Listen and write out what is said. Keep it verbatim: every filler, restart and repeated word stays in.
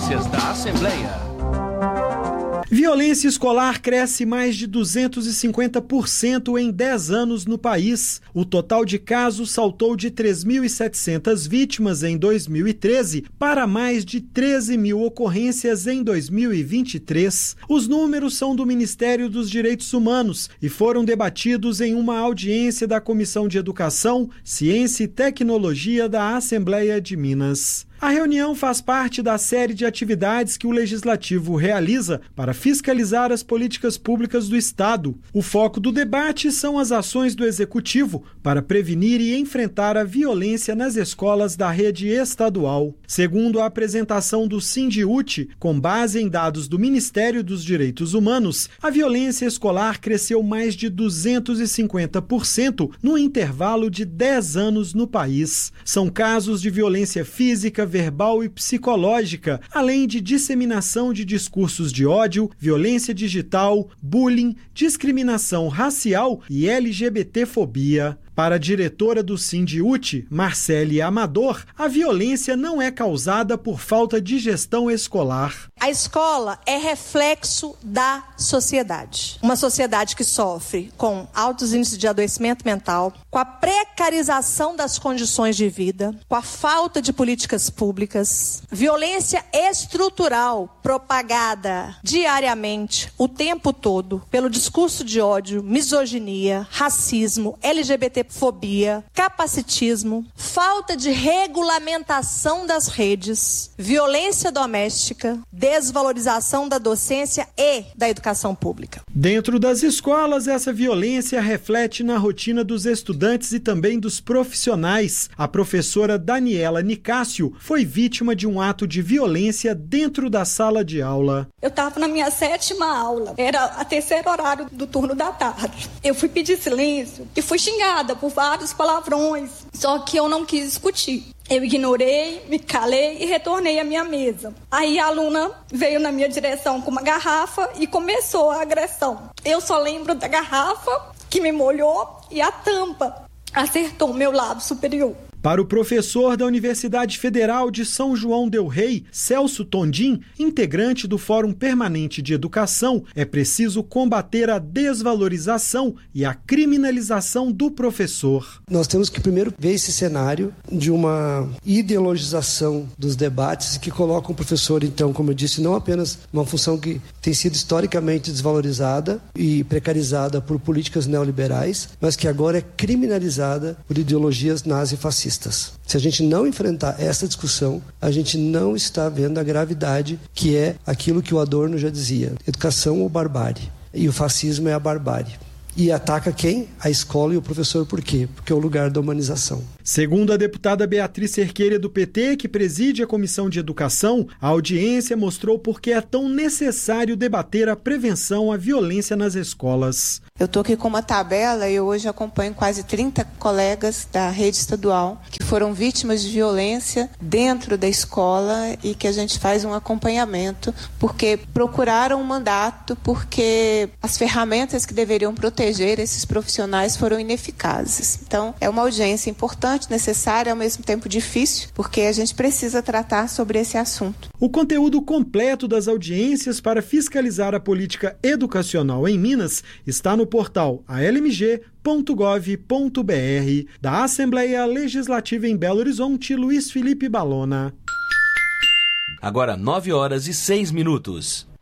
Notícias da Assembleia. Violência escolar cresce mais de duzentos e cinquenta por cento em dez anos no país. O total de casos saltou de três mil e setecentas vítimas em dois mil e treze para mais de treze mil ocorrências em dois mil e vinte e três. Os números são do Ministério dos Direitos Humanos e foram debatidos em uma audiência da Comissão de Educação, Ciência e Tecnologia da Assembleia de Minas. A reunião faz parte da série de atividades que o Legislativo realiza para fiscalizar as políticas públicas do Estado. O foco do debate são as ações do Executivo para prevenir e enfrentar a violência nas escolas da rede estadual. Segundo a apresentação do Sindiúti, com base em dados do Ministério dos Direitos Humanos, a violência escolar cresceu mais de duzentos e cinquenta por cento no intervalo de dez anos no país. São casos de violência física, verbal e psicológica, além de disseminação de discursos de ódio, violência digital, bullying, discriminação racial e L G B T fobia. Para a diretora do Sindiúti, Marcele Amador, a violência não é causada por falta de gestão escolar. A escola é reflexo da sociedade. Uma sociedade que sofre com altos índices de adoecimento mental, com a precarização das condições de vida, com a falta de políticas públicas, violência estrutural propagada diariamente, o tempo todo, pelo discurso de ódio, misoginia, racismo, L G B T fobia, capacitismo, falta de regulamentação das redes, violência doméstica, desvalorização da docência e da educação pública. Dentro das escolas, essa violência reflete na rotina dos estudantes e também dos profissionais. A professora Daniela Nicásio foi vítima de um ato de violência dentro da sala de aula. Eu estava na minha sétima aula, era a terceiro horário do turno da tarde. Eu fui pedir silêncio e fui xingada por vários palavrões, só que eu não quis discutir. Eu ignorei, me calei e retornei à minha mesa. Aí a aluna veio na minha direção com uma garrafa e começou a agressão. Eu só lembro da garrafa que me molhou e a tampa acertou meu lábio superior. Para o professor da Universidade Federal de São João del Rei, Celso Tondim, integrante do Fórum Permanente de Educação, é preciso combater a desvalorização e a criminalização do professor. Nós temos que primeiro ver esse cenário de uma ideologização dos debates que coloca o professor, então, como eu disse, não apenas uma função que tem sido historicamente desvalorizada e precarizada por políticas neoliberais, mas que agora é criminalizada por ideologias nazifascistas. Se a gente não enfrentar essa discussão, a gente não está vendo a gravidade que é aquilo que o Adorno já dizia: educação ou barbárie. E o fascismo é a barbárie. E ataca quem? A escola e o professor. Por quê? Porque é o lugar da humanização. Segundo a deputada Beatriz Cerqueira do P T, que preside a Comissão de Educação, a audiência mostrou por que é tão necessário debater a prevenção à violência nas escolas. Eu estou aqui com uma tabela e eu hoje acompanho quase trinta colegas da rede estadual que foram vítimas de violência dentro da escola e que a gente faz um acompanhamento porque procuraram um mandato, porque as ferramentas que deveriam proteger esses profissionais foram ineficazes. Então, é uma audiência importante, necessária, ao mesmo tempo difícil, porque a gente precisa tratar sobre esse assunto. O conteúdo completo das audiências para fiscalizar a política educacional em Minas está no portal a l m g ponto gov ponto b r. Da Assembleia Legislativa em Belo Horizonte, Luiz Felipe Balona. Agora nove horas e seis minutos.